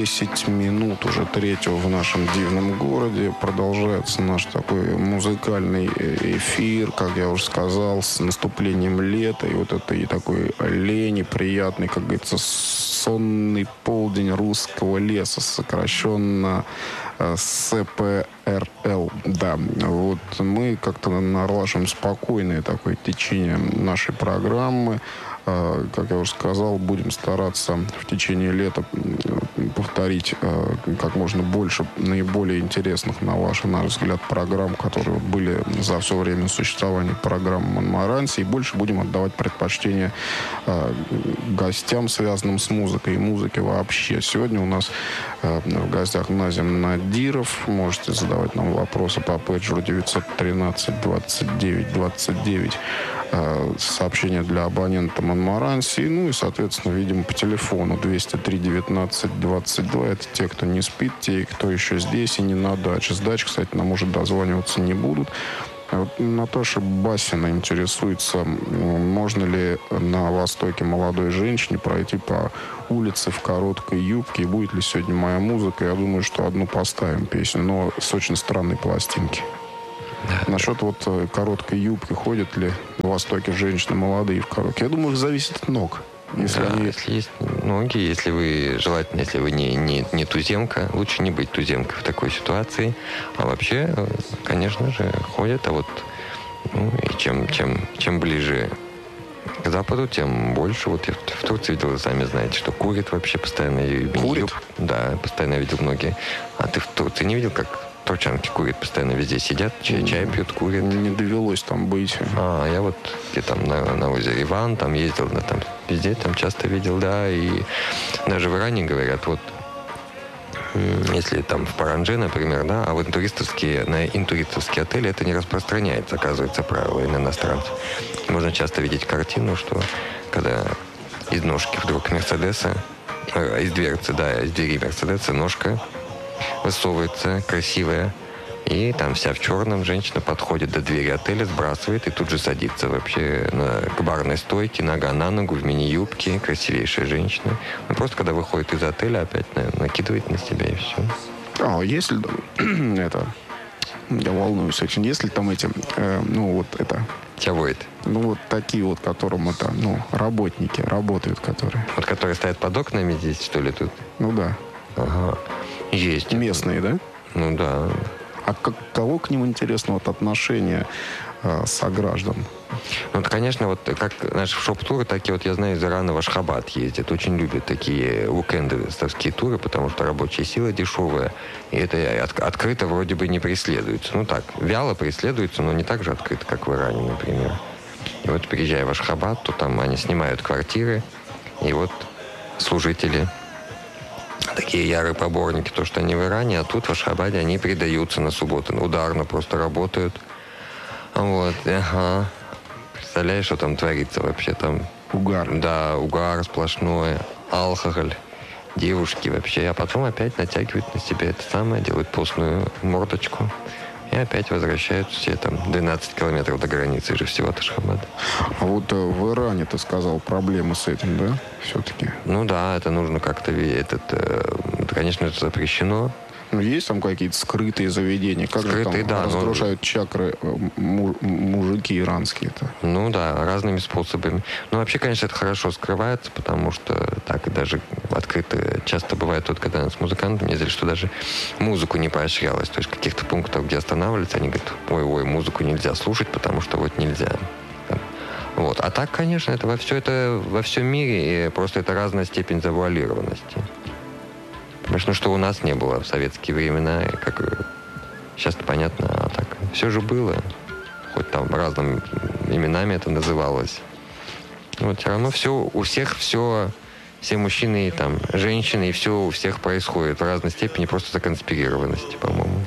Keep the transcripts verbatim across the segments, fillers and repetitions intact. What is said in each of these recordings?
десять минут уже третьего в нашем дивном городе. Продолжается наш такой музыкальный эфир, как я уже сказал, с наступлением лета. И вот это и такой лени приятный, как говорится, сонный полдень русского леса, сокращенно С П Р Л. Да, вот мы как-то налаживаем спокойное такое течение нашей программы. Как я уже сказал, будем стараться в течение лета повторить как можно больше наиболее интересных, на ваш, на наш взгляд, программ, которые были за все время существования программы «Монмаранси». И больше будем отдавать предпочтение гостям, связанным с музыкой и музыкой вообще. Сегодня у нас в гостях Назим Надиров. Можете задавать нам вопросы по пейджеру девятьсот тринадцать двадцать девять двадцать девять. Сообщения для абонента Монмаранси. Ну и, соответственно, видимо, по телефону двести три девятнадцать двадцать два. Это те, кто не спит, те, кто еще здесь и не на даче. С дач, кстати, нам уже дозваниваться не будут. Вот Наташа Басина интересуется, можно ли на Востоке молодой женщине пройти по улице в короткой юбке, и будет ли сегодня моя музыка. Я думаю, что одну поставим песню, но с очень странной пластинки. Да. Насчет вот короткой юбки, ходят ли на Востоке женщины молодые в короткой? Я думаю, их зависит от ног. Если, да, они... если есть ноги, если вы, желательно, если вы не, не, не туземка, лучше не быть туземкой в такой ситуации. А вообще, конечно же, ходят, а вот ну, и чем, чем, чем ближе к западу, тем больше. Вот я в Турции видел, вы сами знаете, что курит вообще постоянно. Курит? Да, постоянно видел многие. А ты в Турции не видел, как турчанки курят, постоянно везде сидят, чай, чай пьют, курят? Не довелось там быть. А, я вот где там на, на озере Иван, там ездил, на, там везде, там часто видел, да, и даже в Иране говорят, вот, если там в Паранже, например, да, а вот туристовские, на интуристовские отели это не распространяется, оказывается, правило и на иностранцев. Можно часто видеть картину, что когда из ножки вдруг Мерседеса, э, из дверцы, да, из двери Мерседеса ножка высовывается, красивая, и там вся в черном женщина подходит до двери отеля, сбрасывает и тут же садится вообще на, к барной стойке, нога на ногу, в мини-юбке, красивейшая женщина. Ну, просто когда выходит из отеля, опять наверное, накидывает на себя и все. А, если это... Я волнуюсь очень. Если там эти, э, ну, вот это... Чего это? Ну, вот такие вот, которым это, ну, работники работают, которые... Вот которые стоят под окнами здесь, что ли, тут? Ну, да. Ага. Есть. Местные, да? Ну, да. А каково к ним, интересно, вот отношение э, сограждан? Ну, это, конечно, вот как наши шоп-туры, такие вот, я знаю, из Ирана в Ашхабад ездят. Очень любят такие уикендовские туры, потому что рабочая сила дешевая. И это от, открыто вроде бы не преследуется. Ну, так, вяло преследуется, но не так же открыто, как в Иране, например. И вот, приезжая в Ашхабад, то там они снимают квартиры, и вот служители... Такие ярые поборники, то, что они в Иране, а тут в Ашхабаде они предаются на субботу. Ударно просто работают. Вот, ага. Представляешь, что там творится вообще там? Угар. Да, угар сплошной, алкоголь, девушки вообще. А потом опять натягивают на себя это самое, делают постную мордочку. И опять возвращаются все там двенадцать километров до границы же всего от Ашхабада. А вот э, в Иране, ты сказал, проблемы с этим, да? Все-таки. Ну да, это нужно как-то... Этот, э, это, конечно, это запрещено. Ну, есть там какие-то скрытые заведения? Как скрытые, же там да, разгружают но... чакры му- мужики иранские-то? Ну да, разными способами. Ну вообще, конечно, это хорошо скрывается, потому что так и даже открыто часто бывает, вот когда с музыкантами ездили, что даже музыку не поощрялось. То есть в каких-то пунктах, где останавливаются, они говорят, ой-ой, музыку нельзя слушать, потому что вот нельзя. Вот. А так, конечно, это во все это во всем мире, и просто это разная степень завуалированности. Потому что, ну, что у нас не было в советские времена, как сейчас-то понятно, а так все же было. Хоть там разными именами это называлось. Вот все равно все, у всех все, все мужчины и там женщины, и все у всех происходит в разной степени, просто законспирированности, по-моему.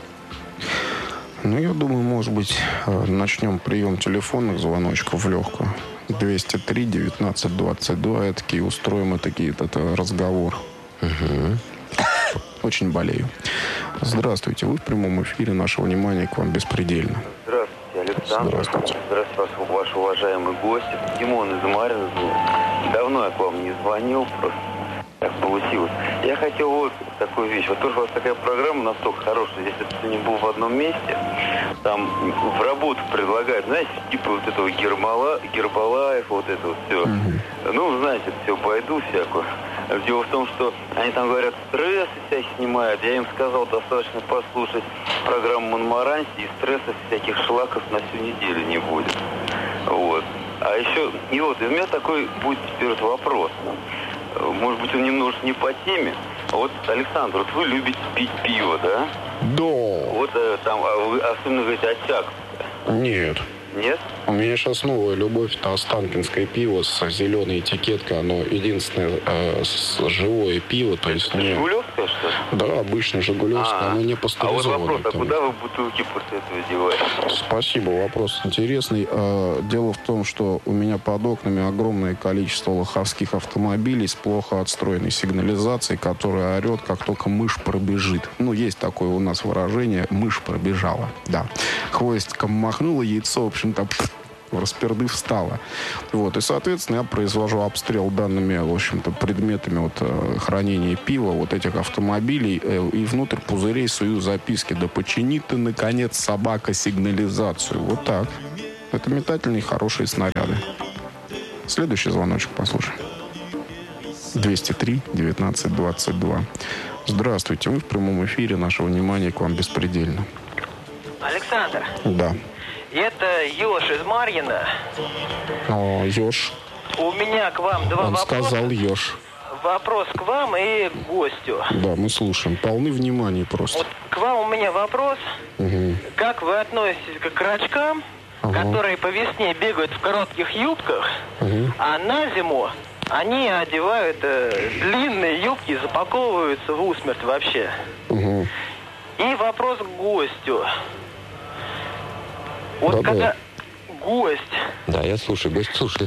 Ну, я думаю, может быть, начнем прием телефонных звоночков в легкую. двести три девятнадцать двадцать два. Это такие устроим, это такие, это разговор. Угу. Очень болею. Здравствуйте. Вы в прямом эфире. Наше внимание к вам беспредельно. Здравствуйте, Александр. Здравствуйте. Здравствуйте, ваш уважаемый гость. Димон из Марина. Давно я к вам не звонил, просто так получилось. Я хотел вот такую вещь. Вот тоже у вас такая программа настолько хорошая, если ты не был в одном месте, там в работу предлагают, знаете, типа вот этого Гермала, Гербалаев, вот это вот все. Mm-hmm. Ну, знаете, это все байду всякую. Дело в том, что они там говорят, стрессы всякие снимают. Я им сказал, достаточно послушать программу Монмаранси, и стрессов всяких шлаков на всю неделю не будет. Вот. А еще, и вот, и у меня такой будет теперь вот вопрос. Может быть, он немножко не по теме. Вот, Александр, вот вы любите пить пиво, да? Да. Вот там, а вы особенно говорите, Осяк. Нет. Нет? У меня сейчас новая любовь, это останкинское пиво с зеленой этикеткой. Оно единственное э, с живое пиво. То есть не... Жигулевское, что ли? Да, обычно жигулевское, А, оно не а вот пастеризованное. вопрос, а куда вы бутылки после этого деваете? Спасибо, вопрос интересный. Дело в том, что у меня под окнами огромное количество лоховских автомобилей с плохо отстроенной сигнализацией, которая орет, как только мышь пробежит. Ну, есть такое у нас выражение «мышь пробежала». Да. Хвостиком махнула, яйцо, в общем-то, в расперды встала. Вот. И, соответственно, я произвожу обстрел данными, в общем-то, предметами вот, хранения пива, вот этих автомобилей, и внутрь пузырей сую записки. Да почини ты, наконец, собака, сигнализацию. Вот так. Это метательные хорошие снаряды. Следующий звоночек послушаем. двести три девятнадцать двадцать два. Здравствуйте. Вы в прямом эфире. Наше внимание к вам беспредельно. Александр. Да. Это Ёж из Марьина. О, Ёж. У меня к вам два Он вопроса. Он сказал Ёж. Вопрос к вам и к гостю. Да, мы слушаем. Полны внимания просто. Вот к вам у меня вопрос. Угу. Как вы относитесь к крачкам, ага. которые по весне бегают в коротких юбках, угу. а на зиму они одевают э, длинные юбки и запаковываются в усмерть вообще? Угу. И вопрос к гостю. Вот да, когда да. гость... Да, я слушаю, гость слушает.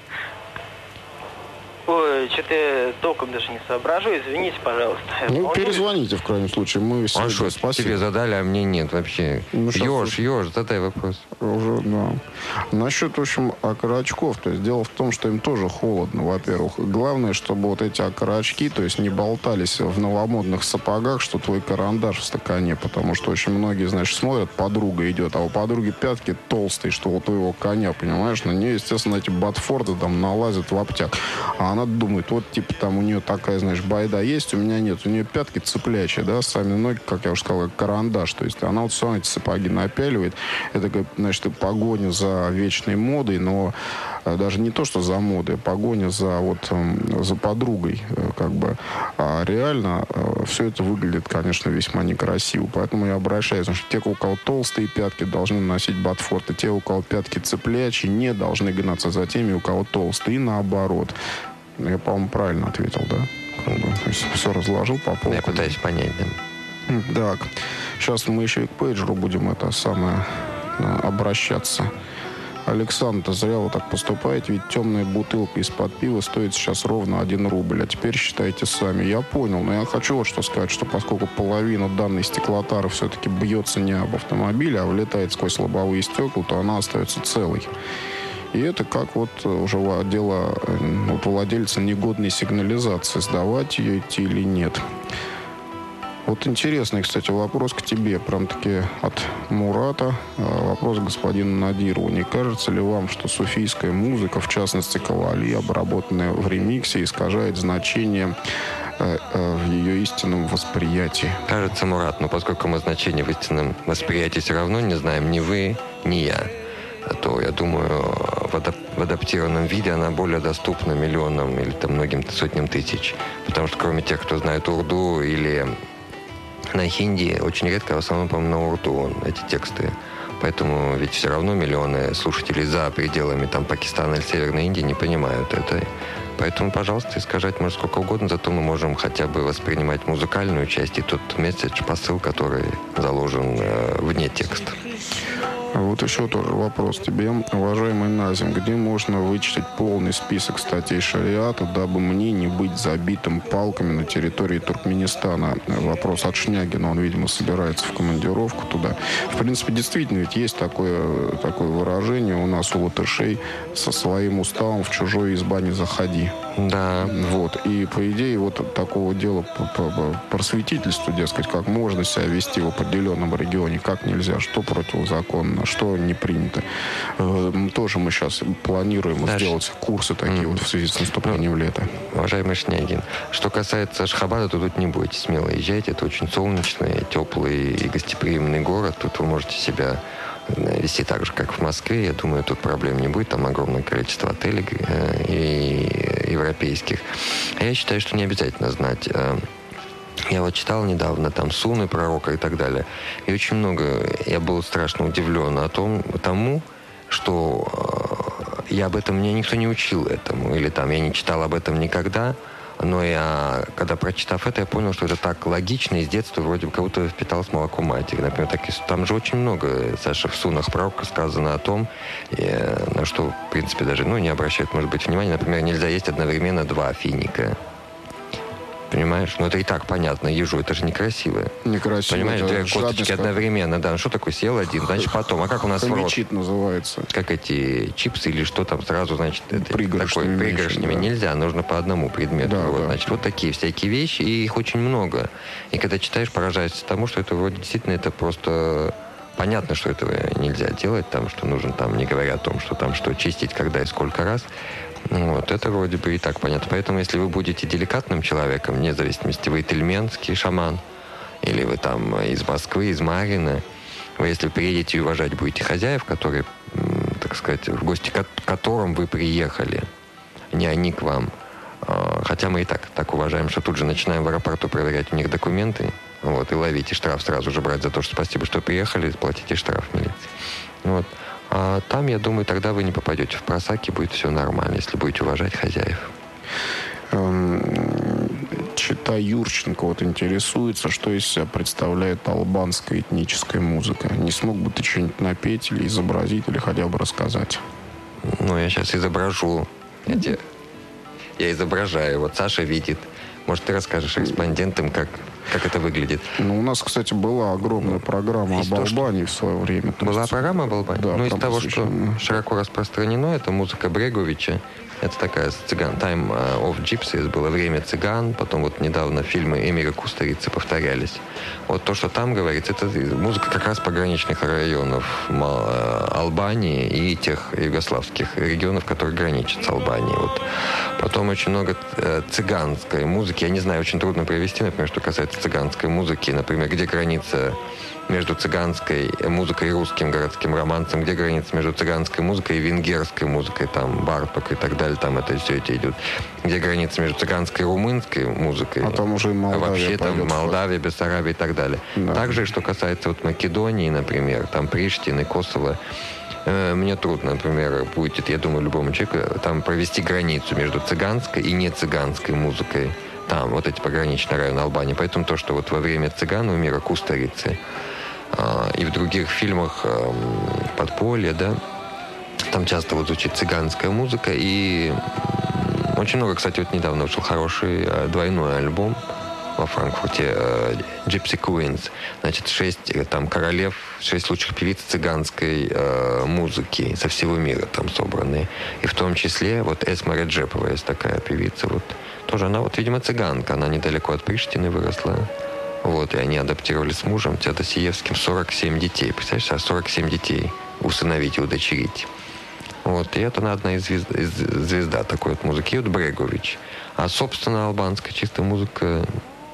Ой, что-то я толком даже не соображу, извините, пожалуйста. Ну, перезвоните, в крайнем случае, мы а что, тебе задали, а мне нет вообще. Ну, Ёж, Ёж, задай вопрос. Уже, да. Насчет, в общем, окорочков, то есть дело в том, что им тоже холодно, во-первых. Главное, чтобы вот эти окорочки, то есть не болтались в новомодных сапогах, что твой карандаш в стакане, потому что очень многие, значит, смотрят, подруга идет, а у подруги пятки толстые, что у твоего коня, понимаешь, на нее, естественно, эти ботфорды там налазят в обтяг. А она думает, вот, типа, там у нее такая, знаешь, байда есть, у меня нет. У нее пятки цеплячие, да, сами ноги, как я уже сказал, как карандаш. То есть она вот все равно эти сапоги напяливает. Это, как, значит, погоня за вечной модой, но даже не то, что за модой, а погоня за, вот, за подругой, как бы. А реально все это выглядит, конечно, весьма некрасиво. Поэтому я обращаюсь, что те, у кого толстые пятки, должны носить ботфорты. Те, у кого пятки цеплячие, не должны гнаться за теми, у кого толстые, и наоборот. Я, по-моему, правильно ответил, да? Как бы, то есть все разложил по полкам. Я пытаюсь понять, да. Так, сейчас мы еще и к пейджеру будем это самое обращаться. Александр, зря вы так поступаете, ведь темная бутылка из-под пива стоит сейчас ровно один рубль. А теперь считайте сами. Я понял, но я хочу вот что сказать, что поскольку половина данной стеклотары все-таки бьется не об автомобиле, а влетает сквозь лобовые стекла, то она остается целой. И это как вот уже дело вот владельца негодной сигнализации, сдавать ее идти или нет. Вот интересный, кстати, вопрос к тебе, прям-таки от Мурата. Вопрос к господину Надирову. Не кажется ли вам, что суфийская музыка, в частности кавали, обработанная в ремиксе, искажает значение в ее истинном восприятии? Кажется, Мурат, но поскольку мы значение в истинном восприятии все равно не знаем, ни вы, ни я, то, я думаю, в, адап- в адаптированном виде она более доступна миллионам или там многим сотням тысяч. Потому что кроме тех, кто знает урду или на хинди, очень редко, в основном, по-моему, на урду эти тексты. Поэтому ведь все равно миллионы слушателей за пределами там Пакистана или Северной Индии не понимают это. Поэтому, пожалуйста, искажать можно сколько угодно, зато мы можем хотя бы воспринимать музыкальную часть и тот месседж, посыл, который заложен э, вне текста. Вот еще тоже вопрос тебе, уважаемый Назим. Где можно вычитать полный список статей шариата, дабы мне не быть забитым палками на территории Туркменистана? Вопрос от Шнягина. Он, видимо, собирается в командировку туда. В принципе, действительно, ведь есть такое, такое выражение у нас у латышей: со своим уставом в чужую изба не заходи. Да. Вот. И, по идее, вот такого дела по, по, по просветительству, дескать, как можно себя вести в определенном регионе, как нельзя, что противозаконно, что не принято. Э, тоже мы сейчас планируем Дальше. сделать курсы такие mm. вот в связи с наступлением ну, лета. Уважаемый Шнягин, что касается Ашхабада, то тут не бойтесь, смело езжайте. Это очень солнечный, теплый и гостеприимный город. Тут вы можете себя вести так же, как в Москве. Я думаю, тут проблем не будет. Там огромное количество отелей э, и европейских. А я считаю, что не обязательно знать. Э, я вот читал недавно там Суны пророка и так далее. И очень много... Я был страшно удивлен о том, тому, что э, я об этом... Меня никто не учил этому. Или там я не читал об этом никогда. Но я, когда прочитав это, я понял, что это так логично, и с детства вроде бы как будто впиталось молоко матери. Например, так, там же очень много, Саша, в Сунах пророка сказано о том, э, на что, в принципе, даже ну, не обращают, может быть, внимания. Например, нельзя есть одновременно два финика. Понимаешь? Ну, это и так понятно. Ежу, это же некрасиво. Некрасиво. Понимаешь, две косточки одновременно. Да, ну что такое? Съел один, значит, потом. А как у нас в рот? Хомячит называется. Как эти чипсы или что там сразу, значит, это пригоршнями. Такой, пригоршнями да. Нельзя. Нужно по одному предмету. Да, вот, да. Значит, вот такие всякие вещи, и их очень много. И когда читаешь, поражаешься тому, что это вроде действительно это просто... Понятно, что этого нельзя делать, там, что нужно, там, не говоря о том, что там, что чистить, когда и сколько раз. Вот, это вроде бы и так понятно. Поэтому, если вы будете деликатным человеком, вне зависимости, вы тельменский шаман, или вы там из Москвы, из Марина, вы, если приедете и уважать будете хозяев, которые, так сказать, в гости к которым вы приехали, не они к вам. Хотя мы и так так уважаем, что тут же начинаем в аэропорту проверять у них документы, вот, и ловить, и штраф сразу же брать за то, что спасибо, что приехали, платите штраф милиции. Вот. А там, я думаю, тогда вы не попадете в просаки, будет все нормально, если будете уважать хозяев. Чита Юрченко вот интересуется, что из себя представляет албанская этническая музыка. Не смог бы ты что-нибудь напеть или изобразить, или хотя бы рассказать? Ну, я сейчас изображу. Я, те... я изображаю. Вот Саша видит. Может, ты расскажешь респондентам, как, как это выглядит? Ну, у нас, кстати, была огромная программа об Албании в свое время. Была есть... программа об Албании? Да, ну, из того, что широко распространено, это музыка Бреговича. Это такая цыган. Time of Gypsies было время цыган. Потом вот недавно фильмы Эмира Кустурицы повторялись. Вот то, что там говорится, это музыка как раз пограничных районов Албании и тех югославских регионов, которые граничат с Албанией. Вот. Потом очень много цыганской музыки. Я не знаю, очень трудно привести, например, что касается цыганской музыки. Например, где граница между цыганской музыкой и русским городским романсом, где граница между цыганской музыкой и венгерской музыкой, там, Барток и так далее, там это все это идет. Где граница между цыганской и румынской музыкой. А там уже и Молдавия. А вообще там Молдавия, Бессарабия и так далее. Да. Также, что касается вот Македонии, например, там Приштины, Косово, э, мне трудно, например, будет, я думаю, любому человеку там провести границу между цыганской и не цыганской музыкой. Там вот эти пограничные районы Албании. Поэтому то, что вот во время цыган у мира Кустурицы и в других фильмах «Подполье», да, там часто вот звучит цыганская музыка. И очень много, кстати, вот недавно вышел хороший двойной альбом во Франкфурте «Gypsy Queens». Значит, шесть там королев, шесть лучших певиц цыганской э, музыки со всего мира там собранные. И в том числе вот Эсма Реджепова есть такая певица. Вот. Тоже она, вот, видимо, цыганка. Она недалеко от Приштины выросла. Вот, и они адаптировали с мужем Теодосиевским сорок семь детей. Представляешь, сорок семь детей усыновить и удочерить. Вот, и это она одна из звезд, из, звезда такой вот музыки. И вот Брегович. А, собственно, албанская чистая музыка...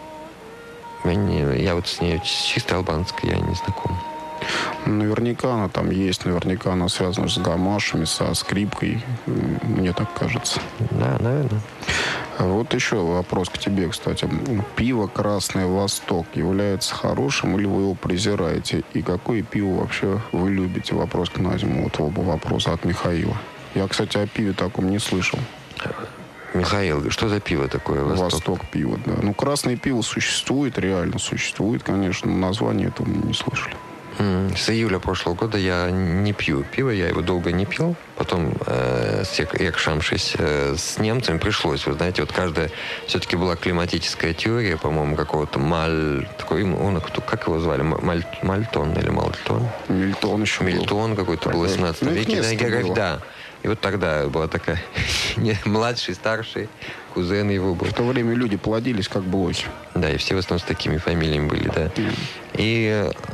Я, не, я вот с ней, с чистой албанской, я не знаком. Наверняка она там есть, наверняка она связана с гамашами, со скрипкой, мне так кажется. Да, наверное. Вот еще вопрос к тебе, кстати. Пиво «Красный Восток» является хорошим или вы его презираете? И какое пиво вообще вы любите? Вопрос к Назиму. Вот оба вопроса от Михаила. Я, кстати, о пиве таком не слышал. Михаил, что за пиво такое? Восток, Восток пиво, да. Ну, красное пиво существует, реально существует, конечно, но название этого мы не слышали. Mm. С июля прошлого года я не пью пиво, я его долго не пил. Потом, э, якшамшись э, с немцами, пришлось. Вы знаете, вот каждая... Все-таки была климатическая теория, по-моему, какого-то Маль... Такой, он, как его звали? Маль, Мальтон или Мальтон? Мильтон еще Мильтон был. какой-то был в восемнадцатом веке. Да, географ... да. И вот тогда была такая младший, старший, кузен его был. В то время люди плодились как блохи. Да, и все в основном с такими фамилиями были, да. Mm. И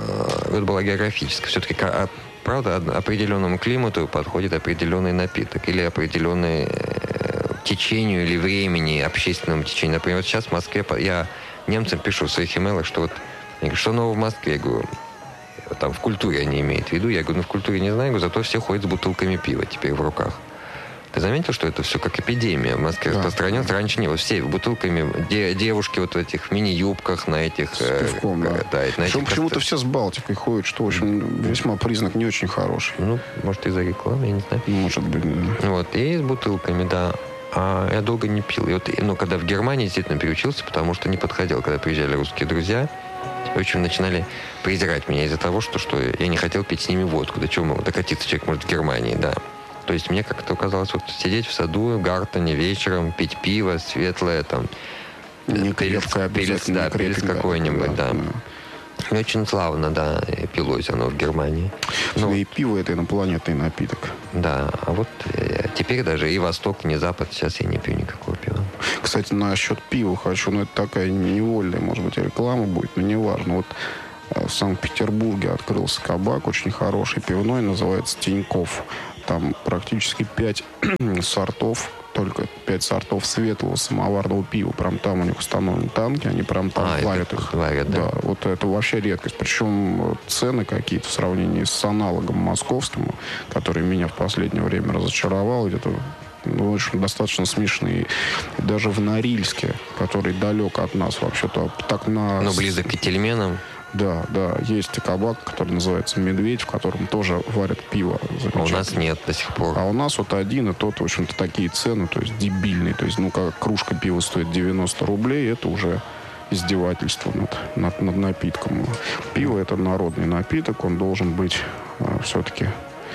э, вот была географическая. Все-таки, а, правда, определенному климату подходит определенный напиток или определенный э, течению или времени, общественному течению. Например, вот сейчас в Москве, я немцам пишу в своих имейлах, что вот, я говорю, что нового в Москве? Я говорю, там в культуре они имеют в виду. Я говорю, ну в культуре не знаю, зато все ходят с бутылками пива теперь в руках. Ты заметил, что это все как эпидемия в Москве да. распространилось? Раньше не было. Все бутылками, де, девушки вот в этих мини-юбках, на этих... С пивком, э, да. да на этих почему-то костах. Все с Балтикой ходят, что, в общем, весьма признак не очень хороший. Ну, может, из-за рекламы, я не знаю. Может быть, да. Вот, и с бутылками, да. А я долго не пил. И вот, ну, когда в Германии действительно переучился, потому что не подходил, когда приезжали русские друзья, в общем, начинали презирать меня из-за того, что, что я не хотел пить с ними водку. До чего мог докатиться человек может в Германии, да. То есть мне как-то казалось, вот сидеть в саду, в Гартене вечером, пить пиво светлое, там, не перец, перец, да, перец какой-нибудь, да. да. да. И очень славно, да, пилось оно в Германии. Ну, и пиво — это инопланетный напиток. Да, а вот э, теперь даже и Восток, и Запад, сейчас я не пью никакого пива. Кстати, насчет пива хочу, ну, это такая невольная, может быть, реклама будет, но неважно. Вот в Санкт-Петербурге открылся кабак очень хороший, пивной, называется «Тинькофф». Там практически пять сортов, только пять сортов светлого самоварного пива. Прям там у них установлены танки, они прям там а, варят их. Варят, да. да, вот это вообще редкость. Причем цены какие-то в сравнении с аналогом московским, который меня в последнее время разочаровал, где-то ну, очень достаточно смешные. И даже в Норильске, который далек от нас вообще-то, так на... Но близок к Тельменам. Да, да, есть кабак, который называется «Медведь», в котором тоже варят пиво. А у нас нет до сих пор. А у нас вот один, и тот, в общем-то, такие цены, то есть дебильные. То есть, ну, как кружка пива стоит девяносто рублей, это уже издевательство над, над, над напитком. Пиво — это народный напиток, он должен быть а, все-таки...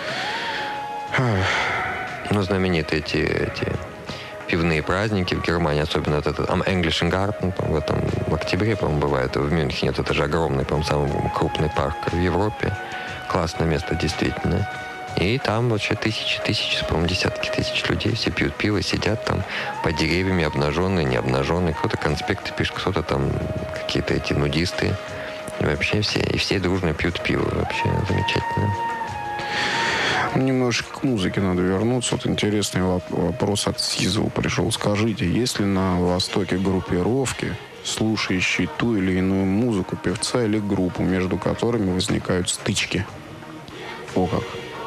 Ну, знаменитые эти... эти... пивные праздники в Германии, особенно вот этот English Garden, в этом в октябре, по-моему, бывает, в Мюнхене. Это же огромный, по-моему, самый крупный парк в Европе. Классное место, действительно. И там вообще тысячи, тысячи, по-моему, десятки тысяч людей. Все пьют пиво, сидят там под деревьями, обнаженные, не обнаженные. Кто-то конспекты пишет, кто-то там какие-то эти нудисты. И вообще все, и все дружно пьют пиво. Вообще замечательно. Немножечко к музыке надо вернуться. Вот интересный вопрос от Сизова пришел. Скажите, есть ли на Востоке группировки, слушающие ту или иную музыку певца или группу, между которыми возникают стычки? О как!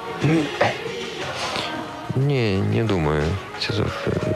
Не, не думаю, Сизов.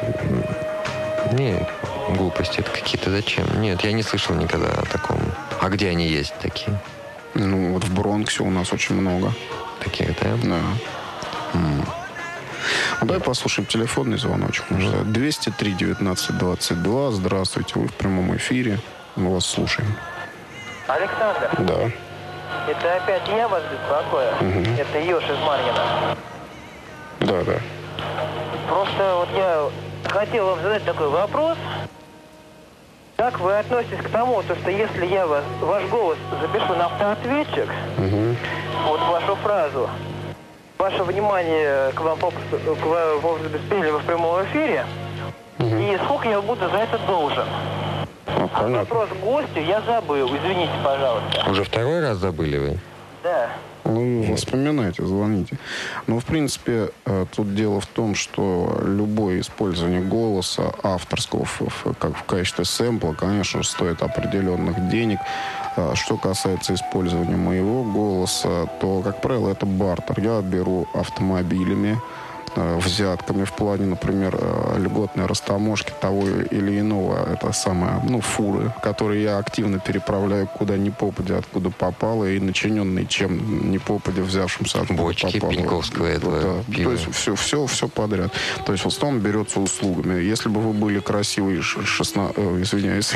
Не, глупости это какие-то. Зачем? Нет, я не слышал никогда о таком. А где они есть такие? Ну, вот в Бронксе у нас очень много. Таких, да? Да. Mm. Ну, давай послушаем телефонный звоночек. двести три девятнадцать двадцать два. Здравствуйте, вы в прямом эфире. Мы вас слушаем. Александр? Да. Это опять я вас беспокою? Угу. Это Ёж из Марьина. Да, да. Просто вот я хотел вам задать такой вопрос. Как вы относитесь к тому, то, что если я вас, ваш голос запишу на автоответчик, угу. вот вашу фразу, ваше внимание к вам попросту, к вам обеспечили в прямом эфире, угу. и сколько я буду за это должен? Ну, а вопрос к гостю я забыл, извините, пожалуйста. Уже второй раз забыли вы? Да. Ну, вспоминайте, звоните. Но, в принципе, тут дело в том, что любое использование голоса авторского как в качестве сэмпла, конечно же, стоит определенных денег. Что касается использования моего голоса, то, как правило, это бартер. Я беру автомобилями, взятками в плане, например, льготной растаможки того или иного, это самое, ну, фуры, которые я активно переправляю куда ни попадя, откуда попало, и начиненный чем ни попадя, взявшимся откуда бочки попало. Пеньковского этого да. пива. То есть все, все, все подряд. То есть в основном берется услугами. Если бы вы были красивые, шестнадцать... Извиняюсь.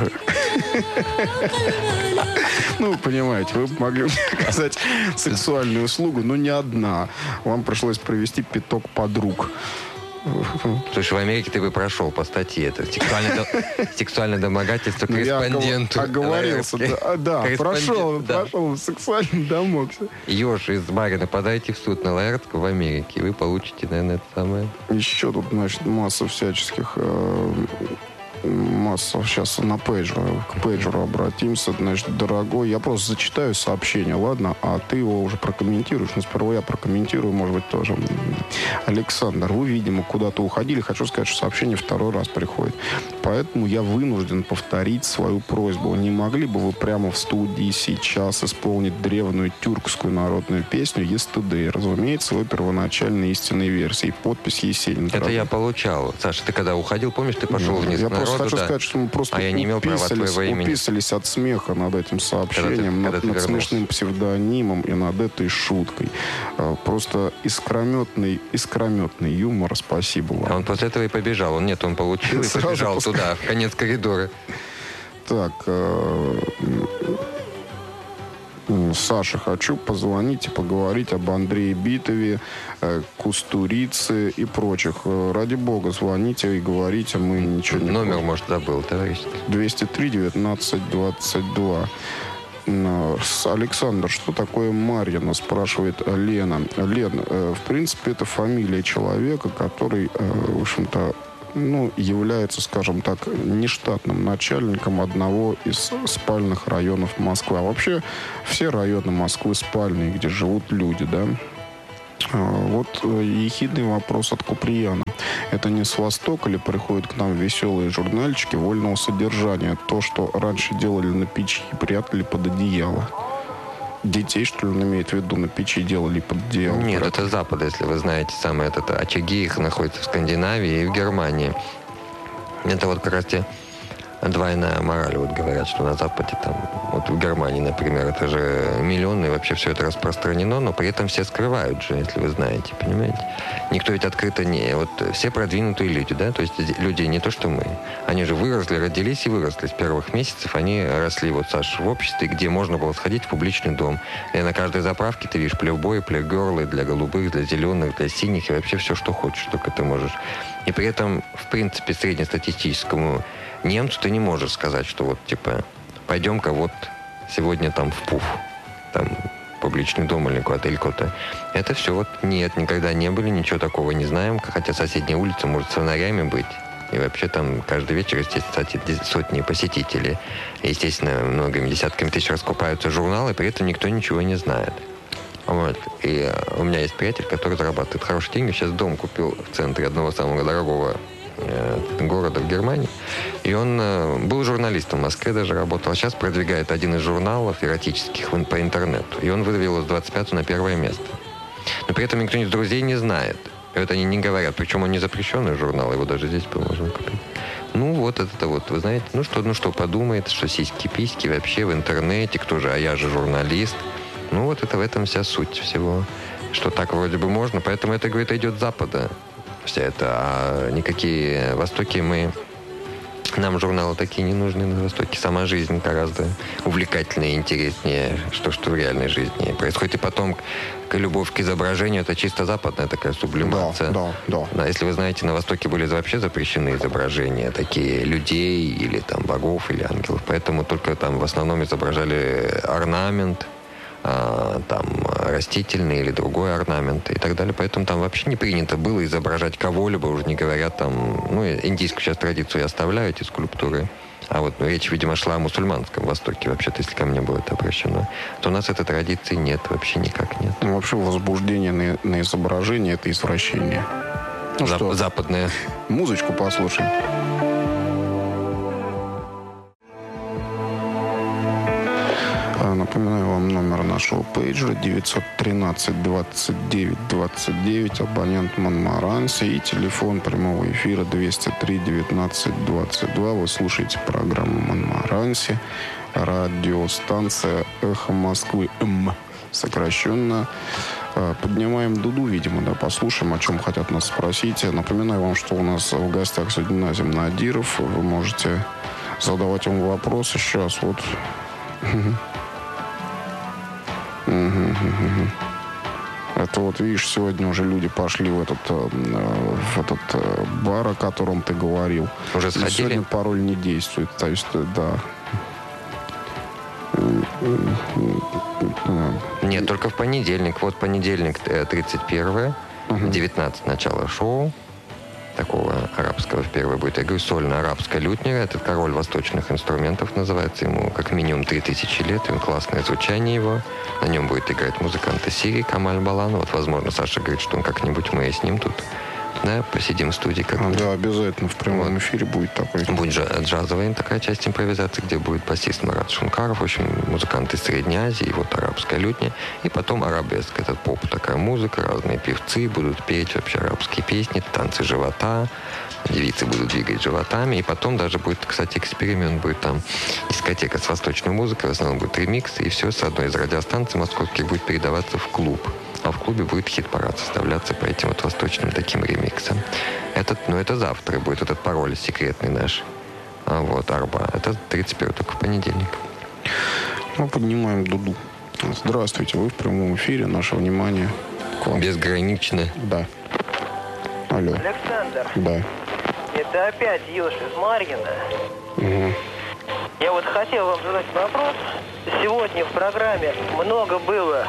Ну, вы понимаете, вы могли мне оказать сексуальную услугу, но не одна. Вам пришлось провести пяток подруг. Слушай, в Америке ты бы прошел по статье. Это сексуальное домогательство корреспонденту. Оговорился, да. Да, прошел, прошел сексуально домогся. Ёж из Барина, подайте в суд на Лаэртского в Америке, и вы получите, наверное, это самое. Еще тут, значит, масса всяческих... Масса. Сейчас на пейджер, к пейджеру обратимся. Значит, дорогой, я просто зачитаю сообщение, ладно? А ты его уже прокомментируешь. Но сперва я прокомментирую, может быть, тоже. Александр, вы, видимо, куда-то уходили. Хочу сказать, что сообщение второй раз приходит. Поэтому я вынужден повторить свою просьбу. Не могли бы вы прямо в студии сейчас исполнить древнюю тюркскую народную песню «Yesterday», разумеется, в первоначальной истинной версии. Подпись Есенин. Это я получал. Саша, ты когда уходил, помнишь, ты пошел да, вниз я народу, просто хочу да. сказать, что мы просто а я не имел права твоего имени. уписались от смеха над этим сообщением, когда ты, над, когда над смешным псевдонимом и над этой шуткой. Просто искрометный, искрометный юмор. Спасибо вам. А он после этого и побежал. Он нет, он получил и побежал туда, в конец коридора. Так, Саша, хочу позвонить и поговорить об Андрее Битове, Кустурице и прочих. Ради бога, звоните и говорите, мы ничего не... Номер, может, забыл, товарищ. двести три девятнадцать двадцать два. Александр, что такое Марьина, спрашивает Лена. Лен, в принципе, это фамилия человека, который, в общем-то, ну, является, скажем так, нештатным начальником одного из спальных районов Москвы. А вообще все районы Москвы спальные, где живут люди, да? Вот ехидный вопрос от Куприяна. Это не с Востока ли приходят к нам веселые журнальчики вольного содержания? То, что раньше делали на печи и прятали под одеяло. Детей, что ли, он имеет в виду, на печи делали под одеяло? Нет, прятали. это Запад, если вы знаете. Самые это, очаги их находятся в Скандинавии и в Германии. Это вот как раз те двойная мораль. Вот говорят, что на Западе, там, вот в Германии, например, это же миллионы, и вообще все это распространено, но при этом все скрывают же, если вы знаете, понимаете? Никто ведь открыто не... Вот все продвинутые люди, да, то есть люди не то, что мы. Они же выросли, родились и выросли. С первых месяцев они росли, вот, Саш, в обществе, где можно было сходить в публичный дом. И на каждой заправке ты видишь плейбой, плейгерлы для голубых, для зеленых, для синих, и вообще все, что хочешь, только ты можешь. И при этом, в принципе, среднестатистическому немцу ты не можешь сказать, что вот, типа, пойдем-ка вот сегодня там в ПУФ, там, публичный дом или куда-то, или куда-то. Это все вот нет, никогда не были, ничего такого не знаем, хотя соседняя улица может с фонарями быть. И вообще там каждый вечер, естественно, сотни посетителей. Естественно, многими десятками тысяч раскупаются журналы, при этом никто ничего не знает. Вот. И у меня есть приятель, который зарабатывает хорошие деньги. Сейчас дом купил в центре одного самого дорогого э, города в Германии. И он э, был журналистом в Москве, даже работал. А сейчас продвигает один из журналов эротических по интернету. И он выдавил его с двадцать пятого на первое место. Но при этом никто из друзей не знает. И вот они не говорят. Причем он не запрещенный журнал, его даже здесь можно купить. Ну, вот это вот, вы знаете, ну что, ну что подумает, что сиськи-письки вообще в интернете, кто же, а я же журналист. Ну, вот это в этом вся суть всего, что так вроде бы можно. Поэтому это, говорит, идет с Запада вся это. А никакие Востоки мы... Нам журналы такие не нужны на Востоке. Сама жизнь гораздо увлекательнее и интереснее, что, что в реальной жизни происходит. И потом любовь к изображению — это чисто западная такая сублимация. Да, да, да. Да, если вы знаете, на Востоке были вообще запрещены изображения, такие людей или там богов или ангелов. Поэтому только там в основном изображали орнамент, там растительный или другой орнамент и так далее. Поэтому там вообще не принято было изображать кого-либо, уже не говоря там, ну, индийскую сейчас традицию я оставляю, эти скульптуры. А вот ну, речь, видимо, шла о мусульманском Востоке, вообще-то, если ко мне было это обращено. То у нас этой традиции нет, вообще никак нет. Ну, вообще возбуждение на, на изображение — это извращение. Ну Зап- что, западное. Музычку послушаем. Напоминаю вам номер нашего пейджера девятьсот тринадцать двадцать девять двадцать девять, абонент Монмаранси, и телефон прямого эфира двести три девятнадцать двадцать два. Вы слушаете программу Монмаранси, радиостанция «Эхо Москвы», М, сокращенно. Поднимаем дуду, видимо, да, послушаем, о чем хотят нас спросить. Напоминаю вам, что у нас в гостях сегодня Назим Надиров. Вы можете задавать ему вопросы. Сейчас вот... Угу, угу, угу. Это вот, видишь, сегодня уже люди пошли в этот, в этот бар, о котором ты говорил. Уже сходили? Сегодня пароль не действует. То есть, да. Нет, только в понедельник. Вот понедельник тридцать первое, uh-huh. девятнадцать начало шоу. Такого арабского впервые будет. Я говорю, сольно-арабская лютня. Этот король восточных инструментов называется. Ему как минимум три тысячи лет. И классное звучание его. На нем будет играть музыкант из Сирии Камаль Балан. Вот, возможно, Саша говорит, что он как-нибудь мы с ним тут, да, посидим в студии. Как а, да, обязательно в прямом вот. эфире будет такой. Будет джазовая такая часть импровизации, где будет басист Марат Шункаров, в общем, музыканты из Средней Азии, вот арабская лютня. И потом арабеск. Это поп, такая музыка, разные певцы будут петь вообще арабские песни, танцы живота, девицы будут двигать животами. И потом даже будет, кстати, эксперимент. Будет там дискотека с восточной музыкой, в основном будет ремикс, и все с одной из радиостанций московских будет передаваться в клуб. А в клубе будет хит-парад составляться по этим вот восточным таким ремиксам. Этот, ну, это завтра будет этот пароль секретный наш. А вот Арба. Это тридцать первое, только в понедельник. Мы поднимаем дуду. Здравствуйте, вы в прямом эфире. Наше внимание к вам. Безгранично. Да. Алло. Александр. Да. Это опять Ёж из Марьина. Угу. Я вот хотел вам задать вопрос. Сегодня в программе много было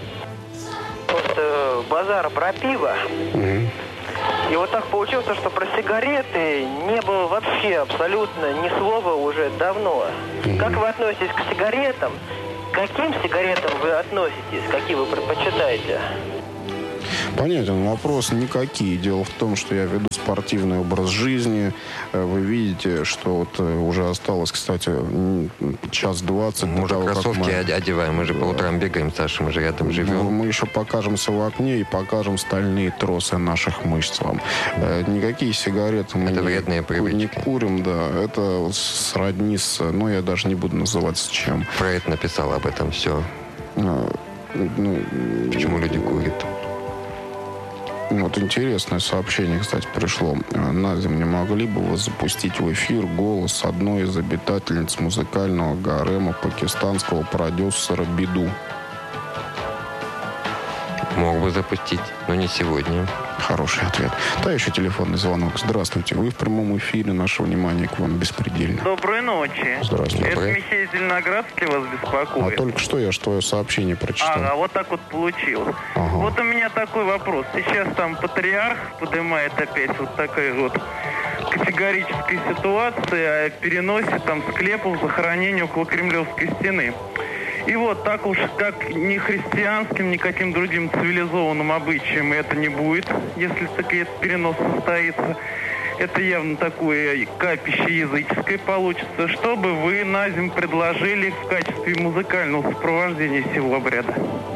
просто базара про пиво. Угу. И вот так получилось, что про сигареты не было вообще абсолютно ни слова уже давно. Угу. Как вы относитесь к сигаретам? К каким сигаретам вы относитесь? Какие вы предпочитаете? Понятен вопрос. Никакие. Дело в том, что я веду спортивный образ жизни. Вы видите, что вот уже осталось, кстати, час двадцать. Мы уже кроссовки мы... одеваем. Мы же по утрам бегаем, Саша, мы же рядом живем. Мы еще покажемся в окне и покажем стальные тросы наших мышц вам. Никакие сигареты мы это не, вредные привычки. не курим. Да. Это сродни с... Ну, я даже не буду называть с чем. Фрейд написал об этом все. А, ну, почему люди курят? Вот интересное сообщение, кстати, пришло. Надя, не могли бы вы запустить в эфир голос одной из обитательниц музыкального гарема пакистанского продюсера Биду? Мог бы запустить, но не сегодня. Хороший ответ. Да, еще телефонный звонок. Здравствуйте. Вы в прямом эфире. Наше внимание к вам беспредельно. Доброй ночи. Здравствуйте. Это Михей Зеленоградский вас беспокоит. А только что я ж твое сообщение прочитал. Ага, вот так вот получилось. Ага. Вот у меня такой вопрос. Сейчас там патриарх поднимает опять вот такая вот категорическая ситуация о переносе там склепов захоронения около Кремлевской стены. И вот так уж, как ни христианским, ни каким другим цивилизованным обычаем это не будет, если таки этот перенос состоится. Это явно такое капище языческое получится. Что бы вы на зим предложили в качестве музыкального сопровождения всего обряда?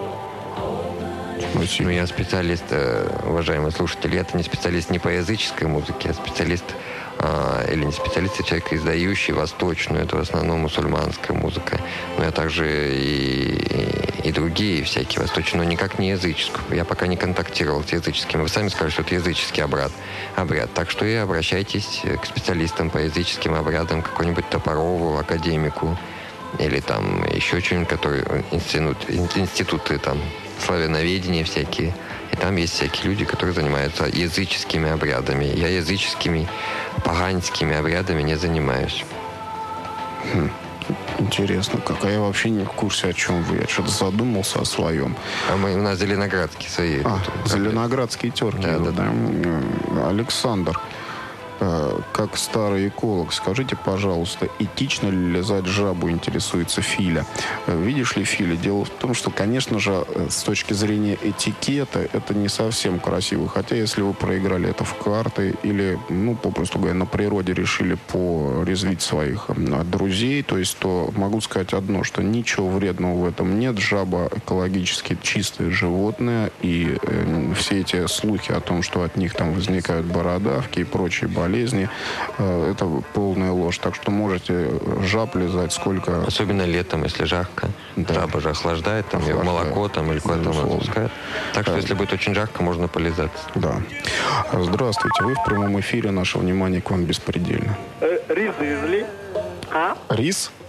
Ну, я специалист, уважаемые слушатели, я-то не специалист не по языческой музыке, а специалист, а, или не специалист, а человек, издающий восточную, это в основном мусульманская музыка. Но я также и, и, и другие всякие восточные, но никак не языческую. Я пока не контактировал с языческими. Вы сами сказали, что это языческий обряд. обряд. Так что и обращайтесь к специалистам по языческим обрядам, какой-нибудь Топорову, академику, или там еще что-нибудь, который институт, институты там, славяноведения всякие. И там есть всякие люди, которые занимаются языческими обрядами. Я языческими, поганскими обрядами не занимаюсь. Хм. Интересно, как. А я вообще не в курсе, о чем вы. Я что-то задумался о своем. А мы, у нас зеленоградские свои. А, зеленоградские терки. Да, да, да. Александр, как старый эколог, скажите, пожалуйста, этично ли лизать жабу, интересуется Филя. Видишь ли, Филя, дело в том, что, конечно же, с точки зрения этикета, это не совсем красиво. Хотя, если вы проиграли это в карты или, ну, попросту говоря, на природе решили порезвить своих друзей, то есть, то могу сказать одно, что ничего вредного в этом нет. Жаба экологически чистое животное, и э, все эти слухи о том, что от них там возникают бородавки и прочие болезни, болезни, это полная ложь. Так что можете жаб лизать сколько... Особенно летом, если жарко. Да. Жаба же охлаждает, там, охлаждает. Молоко там, или куда-то отпускает. Так что, если будет очень жарко, можно полизаться. Да. Здравствуйте. Вы в прямом эфире. Наше внимание к вам беспредельно. Э, рис завезли? А? Рис?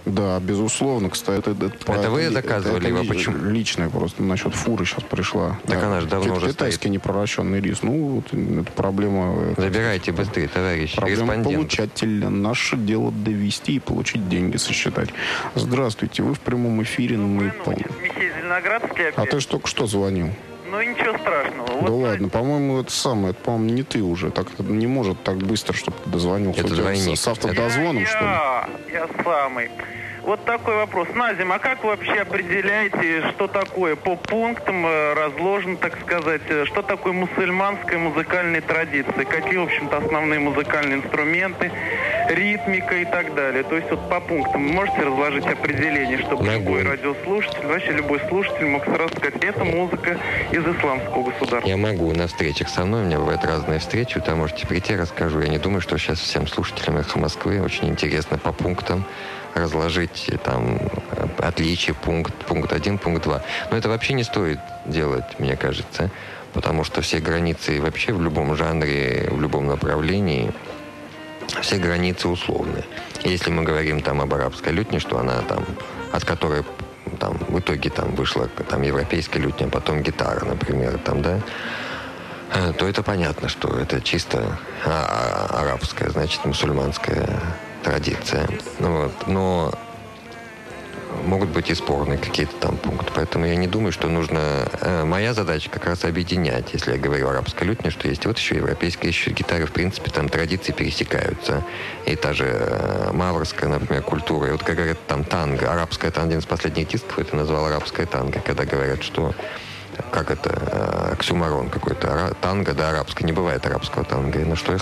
Да, безусловно, кстати. Это, это, это вы это, заказывали это, его? это Почему? Личное просто насчет фуры сейчас пришла. Так да. она же давно уже Китайский стоит. непроращенный рис. Ну, вот, это проблема... Забирайте быстрее, товарищ. Проблема Респондент. получателя. Наше дело довести и получить деньги, сосчитать. Здравствуйте, вы в прямом эфире. Мы... Михей Зеленоградский опять. А ты же только что звонил. Ну, ничего страшного. Да вот ладно, по-моему, это самое, это, по-моему, не ты уже. Так не может так быстро, чтобы ты дозвонился. Это двойник. С, с автодозвоном, я, что ли? Я, я самый. Вот такой вопрос. Назим, а как вы вообще определяете, что такое по пунктам разложено, так сказать, что такое мусульманская музыкальная традиция? Какие, в общем-то, основные музыкальные инструменты, ритмика и так далее? То есть вот по пунктам вы можете разложить определение, чтобы Могу. любой радиослушатель, вообще любой слушатель мог сразу сказать, это музыка из исламского государства? Я могу на встречах со мной, у меня бывают разные встречи, там можете прийти, расскажу. Я не думаю, что сейчас всем слушателям «Эхо Москвы» очень интересно по пунктам разложить там отличие, пункт, пункт один, пункт два. Но это вообще не стоит делать, мне кажется, потому что все границы вообще в любом жанре, в любом направлении, все границы условны. Если мы говорим там об арабской лютне, что она там, от которой там в итоге там вышла там европейская лютня, а потом гитара, например, там, да, то это понятно, что это чисто а- а- арабская, значит, мусульманская традиция. Ну, вот. Но могут быть и спорные какие-то там пункты. Поэтому я не думаю, что нужно... Э, моя задача как раз объединять, если я говорю о арабской лютне, что есть вот еще европейская, еще гитара. В принципе, там традиции пересекаются. И та же э, маврская, например, культура. И вот как говорят, там танго. Арабская, там один из последних дисков это назвал арабская танго, когда говорят, что как это, оксюморон какой-то, танго, да, арабское, не бывает арабского танго. И на что я